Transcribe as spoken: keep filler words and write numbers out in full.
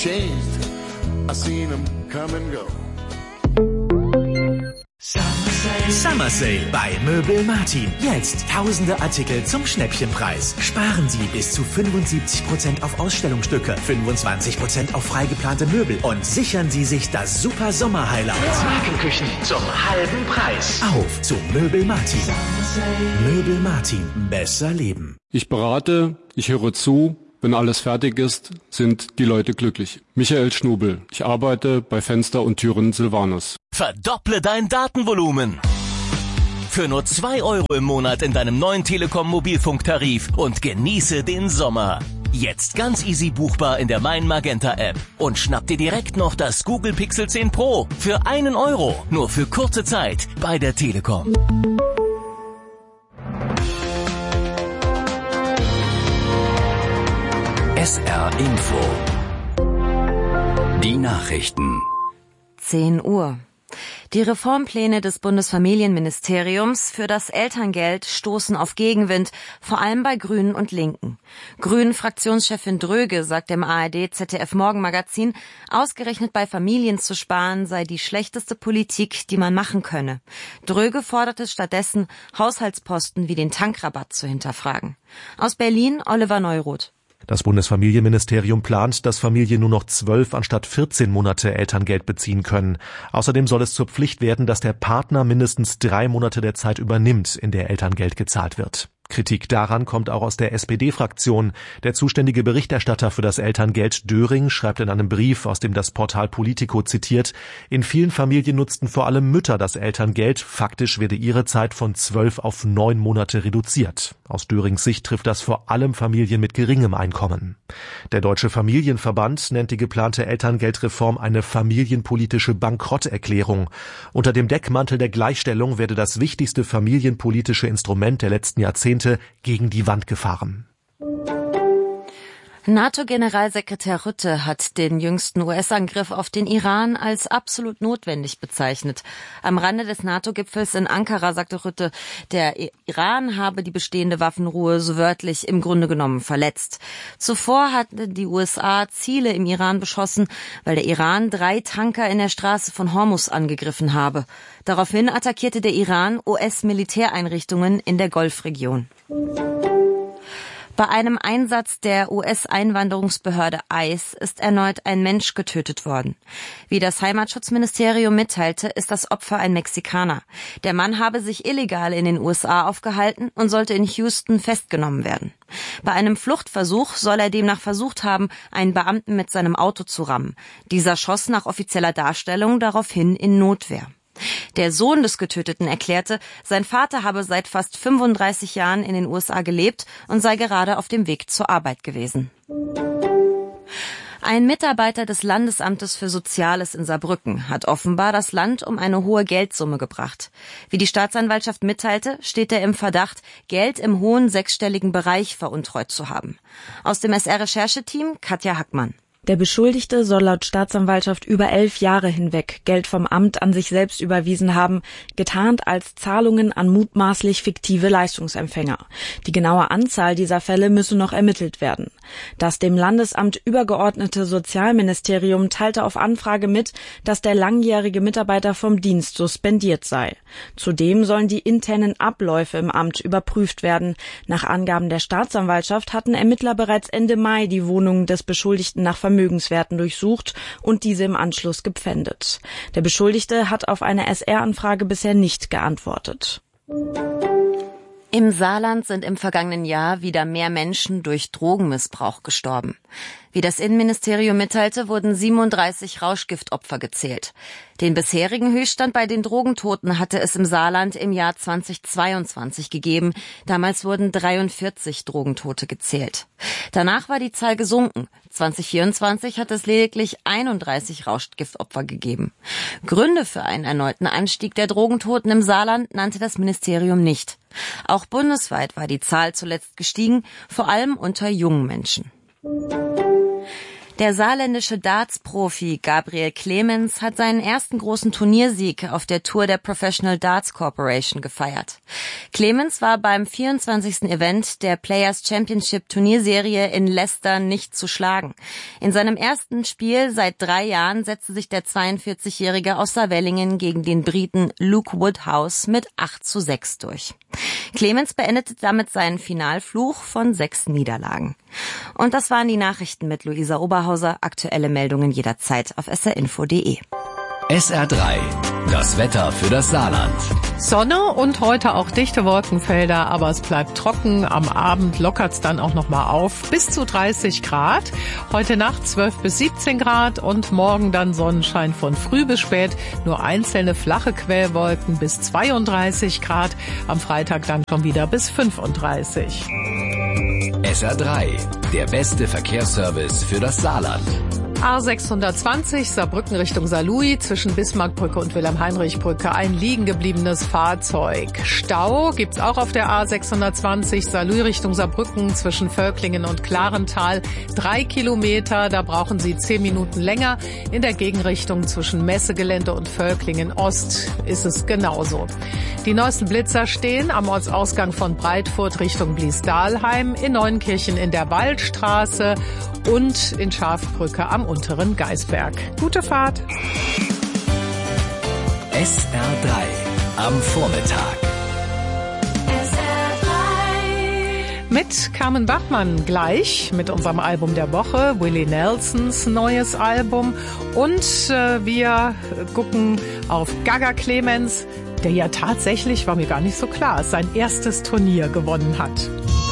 Changed, I seen them come and go. Summer Sale bei Möbel Martin. Jetzt tausende Artikel zum Schnäppchenpreis. Sparen Sie bis zu fünfundsiebzig Prozent auf Ausstellungsstücke, fünfundzwanzig Prozent auf freigeplante Möbel und sichern Sie sich das super Sommer-Highlight. Markenküchen zum halben Preis. Auf zu Möbel Martin. Möbel Martin. Besser leben. Ich berate, ich höre zu. Wenn alles fertig ist, sind die Leute glücklich. Michael Schnubel. Ich arbeite bei Fenster und Türen Silvanus. Verdopple dein Datenvolumen. Für nur zwei Euro im Monat in deinem neuen Telekom-Mobilfunktarif und genieße den Sommer. Jetzt ganz easy buchbar in der Mein Magenta App. Und schnapp dir direkt noch das Google Pixel zehn Pro für einen Euro. Nur für kurze Zeit bei der Telekom. S R Info. Die Nachrichten. zehn Uhr. Die Reformpläne des Bundesfamilienministeriums für das Elterngeld stoßen auf Gegenwind, vor allem bei Grünen und Linken. Grünen-Fraktionschefin Dröge sagt dem A R D-Z D F-Morgenmagazin, ausgerechnet bei Familien zu sparen sei die schlechteste Politik, die man machen könne. Dröge forderte stattdessen, Haushaltsposten wie den Tankrabatt zu hinterfragen. Aus Berlin Oliver Neuroth. Das Bundesfamilienministerium plant, dass Familien nur noch zwölf anstatt vierzehn Monate Elterngeld beziehen können. Außerdem soll es zur Pflicht werden, dass der Partner mindestens drei Monate der Zeit übernimmt, in der Elterngeld gezahlt wird. Kritik daran kommt auch aus der S P D-Fraktion. Der zuständige Berichterstatter für das Elterngeld Döring schreibt in einem Brief, aus dem das Portal Politico zitiert, in vielen Familien nutzten vor allem Mütter das Elterngeld. Faktisch werde ihre Zeit von zwölf auf neun Monate reduziert. Aus Dörings Sicht trifft das vor allem Familien mit geringem Einkommen. Der Deutsche Familienverband nennt die geplante Elterngeldreform eine familienpolitische Bankrotterklärung. Unter dem Deckmantel der Gleichstellung werde das wichtigste familienpolitische Instrument der letzten Jahrzehnte gegen die Wand gefahren. NATO-Generalsekretär Rutte hat den jüngsten U S-Angriff auf den Iran als absolut notwendig bezeichnet. Am Rande des NATO-Gipfels in Ankara sagte Rutte, der Iran habe die bestehende Waffenruhe so wörtlich im Grunde genommen verletzt. Zuvor hatten die U S A Ziele im Iran beschossen, weil der Iran drei Tanker in der Straße von Hormuz angegriffen habe. Daraufhin attackierte der Iran U S-Militäreinrichtungen in der Golfregion. Bei einem Einsatz der U S-Einwanderungsbehörde I C E ist erneut ein Mensch getötet worden. Wie das Heimatschutzministerium mitteilte, ist das Opfer ein Mexikaner. Der Mann habe sich illegal in den U S A aufgehalten und sollte in Houston festgenommen werden. Bei einem Fluchtversuch soll er demnach versucht haben, einen Beamten mit seinem Auto zu rammen. Dieser schoss nach offizieller Darstellung daraufhin in Notwehr. Der Sohn des Getöteten erklärte, sein Vater habe seit fast fünfunddreißig Jahren in den U S A gelebt und sei gerade auf dem Weg zur Arbeit gewesen. Ein Mitarbeiter des Landesamtes für Soziales in Saarbrücken hat offenbar das Land um eine hohe Geldsumme gebracht. Wie die Staatsanwaltschaft mitteilte, steht er im Verdacht, Geld im hohen sechsstelligen Bereich veruntreut zu haben. Aus dem S R-Rechercheteam Katja Hackmann. Der Beschuldigte soll laut Staatsanwaltschaft über elf Jahre hinweg Geld vom Amt an sich selbst überwiesen haben, getarnt als Zahlungen an mutmaßlich fiktive Leistungsempfänger. Die genaue Anzahl dieser Fälle müsse noch ermittelt werden. Das dem Landesamt übergeordnete Sozialministerium teilte auf Anfrage mit, dass der langjährige Mitarbeiter vom Dienst suspendiert sei. Zudem sollen die internen Abläufe im Amt überprüft werden. Nach Angaben der Staatsanwaltschaft hatten Ermittler bereits Ende Mai die Wohnung des Beschuldigten nach Vermögenswerten durchsucht und diese im Anschluss gepfändet. Der Beschuldigte hat auf eine S R-Anfrage bisher nicht geantwortet. Im Saarland sind im vergangenen Jahr wieder mehr Menschen durch Drogenmissbrauch gestorben. Wie das Innenministerium mitteilte, wurden siebenunddreißig Rauschgiftopfer gezählt. Den bisherigen Höchststand bei den Drogentoten hatte es im Saarland im Jahr zweitausendzweiundzwanzig gegeben. Damals wurden dreiundvierzig Drogentote gezählt. Danach war die Zahl gesunken. zweitausendvierundzwanzig hat es lediglich einunddreißig Rauschgiftopfer gegeben. Gründe für einen erneuten Anstieg der Drogentoten im Saarland nannte das Ministerium nicht. Auch bundesweit war die Zahl zuletzt gestiegen, vor allem unter jungen Menschen. Der saarländische Darts-Profi Gabriel Clemens hat seinen ersten großen Turniersieg auf der Tour der Professional Darts Corporation gefeiert. Clemens war beim vierundzwanzigsten Event der Players Championship Turnierserie in Leicester nicht zu schlagen. In seinem ersten Spiel seit drei Jahren setzte sich der zweiundvierzigjährige aus Saarwellingen gegen den Briten Luke Woodhouse mit acht zu sechs durch. Clemens beendete damit seinen Finalfluch von sechs Niederlagen. Und das waren die Nachrichten mit Luisa Oberhauser. Aktuelle Meldungen jederzeit auf s r info punkt d e. S R drei, das Wetter für das Saarland. Sonne und heute auch dichte Wolkenfelder, aber es bleibt trocken. Am Abend lockert's dann auch nochmal auf. Bis zu dreißig Grad. Heute Nacht zwölf bis siebzehn Grad und morgen dann Sonnenschein von früh bis spät. Nur einzelne flache Quellwolken bis zweiunddreißig Grad. Am Freitag dann schon wieder bis fünfunddreißig. S R drei, der beste Verkehrsservice für das Saarland. A sechshundertzwanzig Saarbrücken Richtung Saarlouis, zwischen Bismarckbrücke und Wilhelm-Heinrich-Brücke ein liegen gebliebenes Fahrzeug. Stau gibt's auch auf der A sechshundertzwanzig Saarlouis Richtung Saarbrücken zwischen Völklingen und Klarental. Drei Kilometer, da brauchen Sie zehn Minuten länger. In der Gegenrichtung zwischen Messegelände und Völklingen Ost ist es genauso. Die neuesten Blitzer stehen am Ortsausgang von Breitfurt Richtung Blies-Dahlheim, in Neunkirchen in der Waldstraße und in Schafbrücke am unteren Geisberg. Gute Fahrt. S R drei am Vormittag. S R drei Mit Carmen Bachmann gleich mit unserem Album der Woche, Willie Nelsons neues Album. Und äh, wir gucken auf Gaga Clemens, der ja tatsächlich, war mir gar nicht so klar, sein erstes Turnier gewonnen hat.